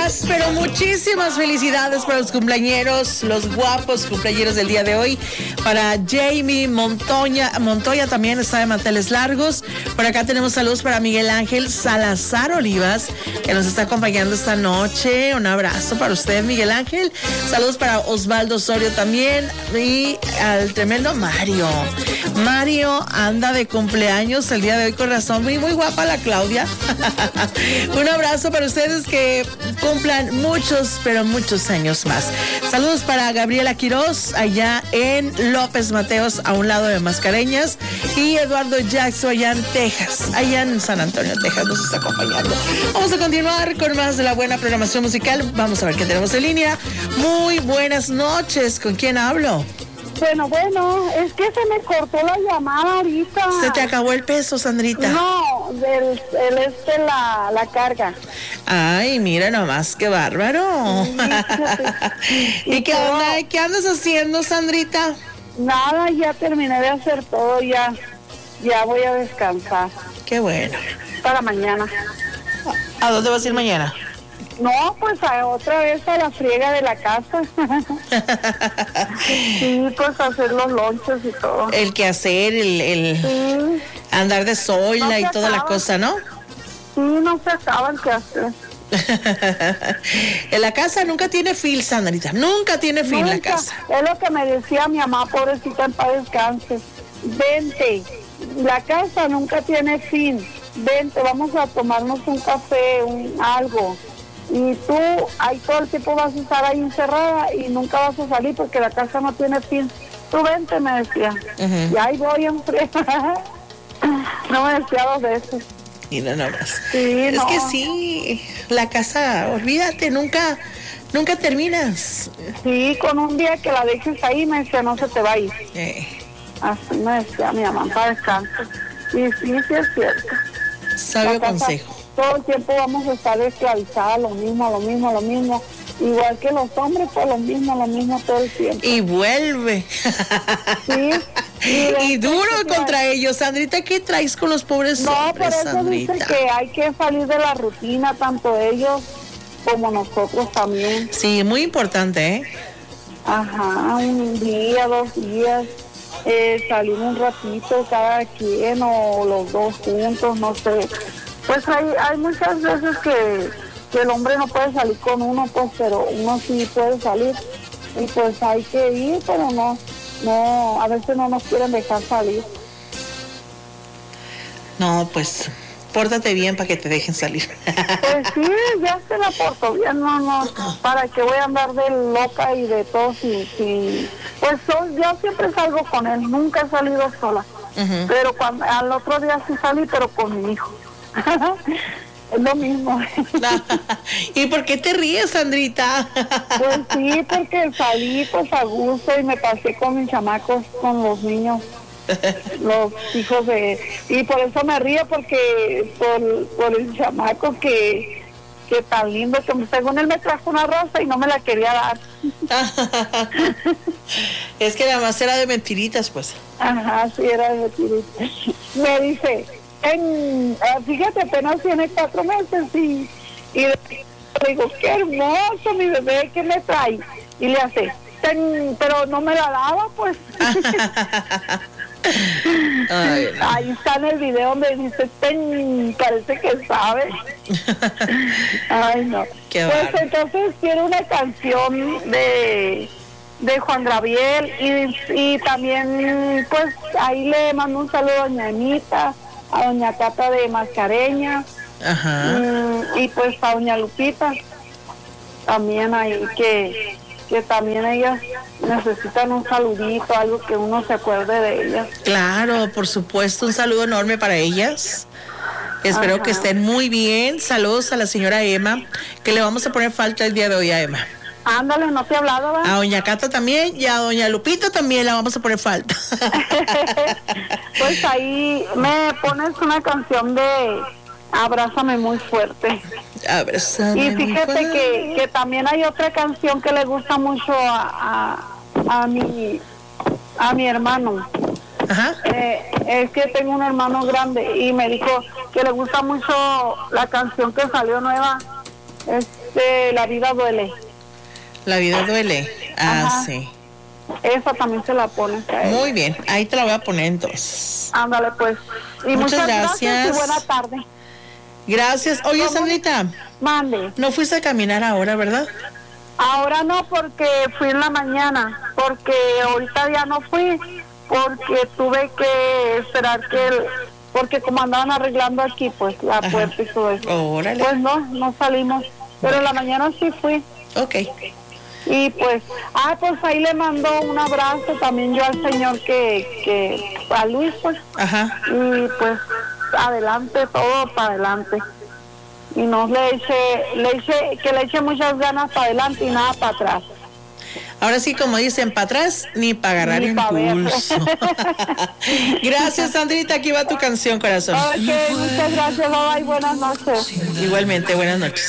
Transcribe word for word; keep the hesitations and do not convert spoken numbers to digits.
Muchísimas, pero muchísimas felicidades para los cumpleañeros, los guapos cumpleañeros del día de hoy. Para Jamie Montoya, Montoya también está de manteles largos. Por acá tenemos saludos para Miguel Ángel Salazar Olivas, que nos está acompañando esta noche. Un abrazo para usted, Miguel Ángel. Saludos para Osvaldo Osorio también y al tremendo Mario. Mario anda de cumpleaños el día de hoy, con razón. Muy, muy guapa la Claudia. Un abrazo para ustedes, que cumplan muchos, pero muchos años más. Saludos para Gabriela Quiroz, allá en López Mateos, a un lado de Mascareñas, y Eduardo Jackson, allá en Texas, allá en San Antonio, Texas, nos está acompañando. Vamos a continuar con más de la buena programación musical. Vamos a ver qué tenemos en línea. Muy buenas noches, ¿con quién hablo? Bueno, bueno, es que se me cortó la llamada ahorita. ¿Se te acabó el peso, Sandrita? No, del el este la, la carga. Ay, mira nomás, qué bárbaro. Sí, ¿Y qué, todo, onda, qué andas haciendo, Sandrita? Nada, ya terminé de hacer todo, ya, ya voy a descansar. Qué bueno. Para mañana. ¿A dónde vas a ir mañana? No, pues a otra vez a la friega de la casa. Sí, pues hacer los lonches y todo. El quehacer, el, el sí. andar de soila No y toda acaba. la cosa, ¿no? Sí, no se acaba el quehacer. En la casa nunca tiene fin, Sandrita. Nunca tiene fin Nunca. la casa. Es lo que me decía mi mamá, pobrecita, en paz descanse. Vente, la casa nunca tiene fin. Vente, vamos a tomarnos un café, un algo. Y tú ahí todo el tiempo vas a estar ahí encerrada y nunca vas a salir porque la casa no tiene fin. Tú vente, me decía. Uh-huh. Y ahí voy en fresca. No me decía dos veces. Y no, no más. Sí, es no. que sí, la casa, olvídate, nunca, nunca terminas. Sí, con un día que la dejes ahí, me decía, no se te va a ir. Eh. Así me decía mi mamá, para descanso. Y sí, sí es cierto. Sabio consejo. Todo el tiempo vamos a estar esclavizadas, lo mismo, lo mismo, lo mismo. Igual que los hombres, pues lo mismo, lo mismo todo el tiempo. Y vuelve. Sí. Y, y duro contra ellos. Sandrita, ¿qué traes con los pobres no, hombres, por eso Sandrita? dice que hay que salir de la rutina, tanto ellos como nosotros también. Sí, muy importante, ¿eh? Ajá, un día, dos días, eh, salir un ratito cada quien o los dos juntos, no sé. Pues hay, hay muchas veces que, que el hombre no puede salir con uno, pues, pero uno sí puede salir. Y pues hay que ir, pero no, no, a veces no nos quieren dejar salir. No, pues, pórtate bien para que te dejen salir. Pues sí, ya se la porto bien, no, no, para que voy a andar de loca y de todo, si, si, pues son, yo siempre salgo con él, nunca he salido sola. Uh-huh. Pero cuando, al otro día sí salí, pero con mi hijo. Es lo mismo. ¿Y por qué te ríes, Sandrita? Pues sí, porque salí pues a gusto y me pasé con mis chamacos, con los niños, los hijos de... Y por eso me río, porque por, por el chamaco que, que tan lindo, que según él me trajo una rosa y no me la quería dar. Es que nada más era de mentiritas, pues. Ajá, sí, era de mentiritas. Me dice... En, fíjate, apenas tiene cuatro meses y, y le digo, qué hermoso mi bebé, ¿qué me trae? Y le hace, ten, pero no me la daba, pues. Ay, no. Ahí está en el video donde dice, ten, parece que sabe. Ay, no. Qué pues barro. Entonces quiero una canción de... de Juan Gabriel y, y también, pues, ahí le mando un saludo a doña Anita, a doña Cata de Mascareña. Ajá. Mm, y pues a doña Lupita también ahí que, que también ellas necesitan un saludito, algo que uno se acuerde de ellas. Claro, por supuesto, un saludo enorme para ellas. Espero Ajá. que estén muy bien. Saludos a la señora Emma, que le vamos a poner falta el día de hoy a Emma. Ándale, no te he hablado, ¿verdad? A doña Cata también y a doña Lupita también la vamos a poner falta. Pues ahí me pones una canción de Abrázame muy fuerte. Abrázame y fíjate muy que, que también hay otra canción que le gusta mucho a, a, a mi a mi hermano. Ajá. Eh, es que tengo un hermano grande y me dijo que le gusta mucho la canción que salió nueva. Es dice La vida duele. La vida duele. Ah, Ajá. sí. Esa también se la pones a él. Muy bien, ahí te la voy a poner entonces. Ándale, pues. Y Muchas muchas gracias. gracias. Y buena tarde. Gracias. Oye, ¿Cómo? Sandrita, Mande. no fuiste a caminar ahora, ¿verdad? Ahora no, porque fui en la mañana. Porque ahorita ya no fui. Porque tuve que esperar que... El, porque como andaban arreglando aquí, pues, la Ajá. puerta y todo eso. Órale. Pues no, no salimos. Pero en la mañana sí fui. Ok. Y pues, ah, pues ahí le mandó un abrazo también yo al señor que, que a Luis, pues. Ajá. Y pues, adelante, todo para adelante. Y no le eche, le eche, que le eche muchas ganas para adelante y nada para atrás. Ahora sí, como dicen, para atrás ni para agarrar Ni pa' ver. impulso. Gracias, Sandrita. Aquí va tu canción, corazón. Ok, muchas gracias, bye bye, buenas noches. Igualmente, buenas noches.